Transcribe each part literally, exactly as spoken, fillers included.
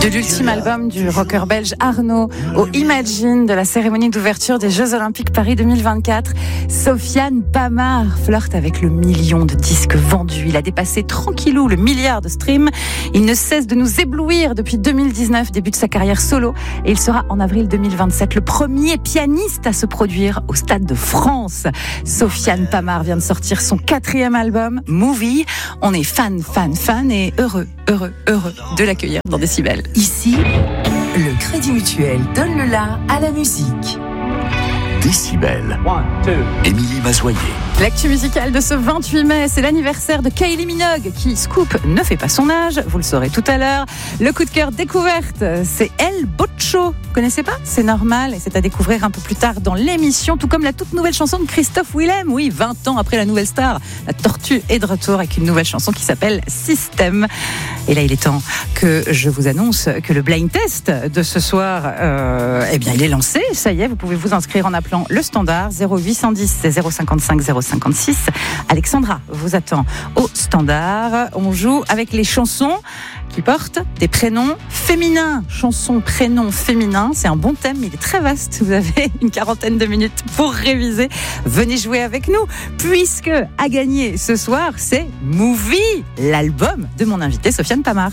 De l'ultime album du rocker belge Arnaud au Imagine de la cérémonie d'ouverture des Jeux Olympiques Paris deux mille vingt-quatre, Sofiane Pamart flirte avec le million de disques vendus. Il a dépassé tranquillou le milliard de streams. Il ne cesse de nous éblouir depuis deux mille dix-neuf, début de sa carrière solo, et il sera en avril deux mille vingt-sept le premier pianiste à se produire au Stade de France. Sofiane Pamart vient de sortir son quatrième album, Movie. On est fan, fan, fan et heureux, heureux, heureux de l'accueillir dans Décibel. Ici, le Crédit Mutuel donne le la à la musique. Décibel. Émilie Mazoyer. L'actu musicale de ce vingt-huit mai, c'est l'anniversaire de Kylie Minogue qui, scoop, ne fait pas son âge, vous le saurez tout à l'heure. Le coup de cœur découverte, c'est El Boccio. Vous connaissez pas ? C'est normal et c'est à découvrir un peu plus tard dans l'émission, tout comme la toute nouvelle chanson de Christophe Willem. Oui, vingt ans après la nouvelle star, la tortue est de retour avec une nouvelle chanson qui s'appelle Système. Et là, il est temps que je vous annonce que le blind test de ce soir, euh, eh bien, il est lancé. Ça y est, vous pouvez vous inscrire en appelant le standard zéro huit cent dix zéro cinquante-cinq zéro cinquante-six. Alexandra vous attend au standard. On joue avec les chansons qui portent des prénoms féminins. Chansons, prénoms féminins, c'est un bon thème, mais il est très vaste. Vous avez une quarantaine de minutes pour réviser. Venez jouer avec nous, puisque à gagner ce soir, c'est Movie, l'album de mon invité Sofiane Pamart.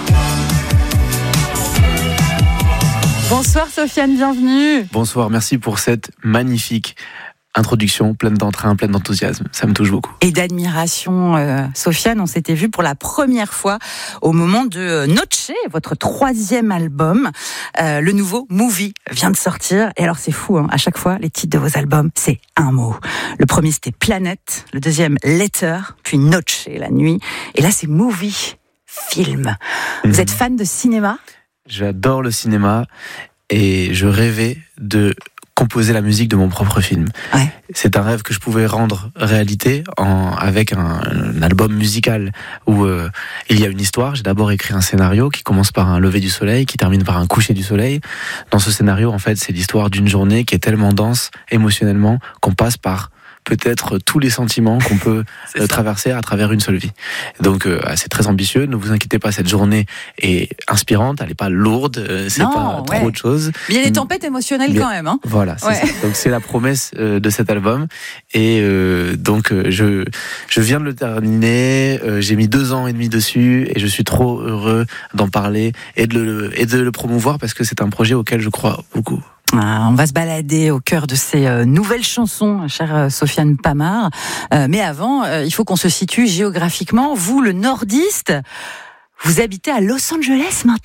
Bonsoir Sofiane, bienvenue. Bonsoir, merci pour cette magnifique introduction, pleine d'entrain, pleine d'enthousiasme. Ça me touche beaucoup. Et d'admiration, euh, Sofiane, on s'était vu pour la première fois au moment de Noche, votre troisième album. Euh, le nouveau Movie vient de sortir. Et alors c'est fou, hein, à chaque fois, les titres de vos albums, c'est un mot. Le premier c'était Planète, le deuxième Letter, puis Noche, la nuit. Et là c'est Movie, film. Mmh. Vous êtes fan de cinéma ? J'adore le cinéma et je rêvais de composer la musique de mon propre film. Ouais. C'est un rêve que je pouvais rendre réalité en, avec un, un album musical où euh, il y a une histoire. J'ai d'abord écrit un scénario qui commence par un lever du soleil, qui termine par un coucher du soleil. Dans ce scénario, en fait, c'est l'histoire d'une journée qui est tellement dense émotionnellement qu'on passe par peut-être tous les sentiments qu'on peut euh, traverser à travers une seule vie. Donc euh, c'est très ambitieux, ne vous inquiétez pas, cette journée est inspirante, elle n'est pas lourde, euh, c'est non, pas ouais. trop de choses. Mais il y a des tempêtes émotionnelles Mais, quand même. Hein. Voilà, c'est ouais. ça. Donc c'est la promesse euh, de cet album. Et euh, donc euh, je, je viens de le terminer, euh, j'ai mis deux ans et demi dessus et je suis trop heureux d'en parler et de le, et de le promouvoir parce que c'est un projet auquel je crois beaucoup. Ah, on va se balader au cœur de ces euh, nouvelles chansons, chère euh, Sofiane Pamart. Euh, mais avant, euh, il faut qu'on se situe géographiquement. Vous, le nordiste, vous habitez à Los Angeles maintenant ?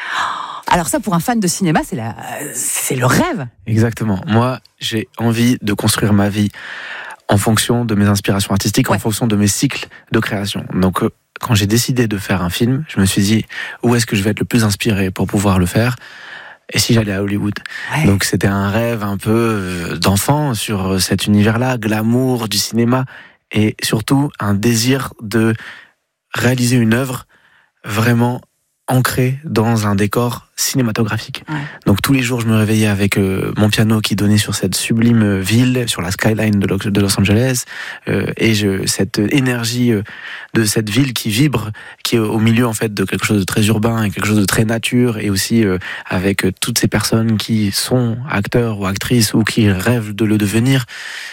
Alors ça, pour un fan de cinéma, c'est, la, c'est le rêve. Exactement. Moi, j'ai envie de construire ma vie en fonction de mes inspirations artistiques, ouais. en fonction de mes cycles de création. Donc, euh, quand j'ai décidé de faire un film, je me suis dit, où est-ce que je vais être le plus inspiré pour pouvoir le faire ? Et si j'allais à Hollywood ? Ouais. Donc c'était un rêve un peu d'enfant sur cet univers-là, glamour du cinéma, et surtout un désir de réaliser une œuvre vraiment ancrée dans un décor cinématographique. Ouais. Donc tous les jours, je me réveillais avec euh, mon piano qui donnait sur cette sublime ville, sur la skyline de, Lo- de Los Angeles, euh, et je, cette énergie euh, de cette ville qui vibre, qui est au milieu en fait de quelque chose de très urbain et quelque chose de très nature, et aussi euh, avec euh, toutes ces personnes qui sont acteurs ou actrices ou qui rêvent de le devenir.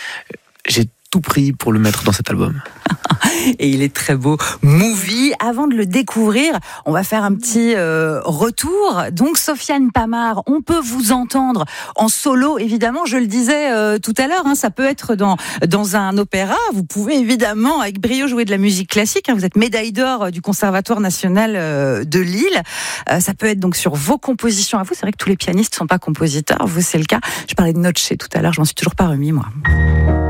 J'ai tout pris pour le mettre dans cet album. Et il est très beau. Movie. Avant de le découvrir, on va faire un petit euh, retour. Donc, Sofiane Pamart, on peut vous entendre en solo, évidemment. Je le disais euh, tout à l'heure, hein, ça peut être dans dans un opéra. Vous pouvez évidemment, avec brio, jouer de la musique classique. Hein. Vous êtes médaille d'or du Conservatoire national euh, de Lille. Euh, ça peut être donc sur vos compositions à vous. C'est vrai que tous les pianistes ne sont pas compositeurs. Vous, c'est le cas. Je parlais de Noche tout à l'heure. Je m'en suis toujours pas remis, moi.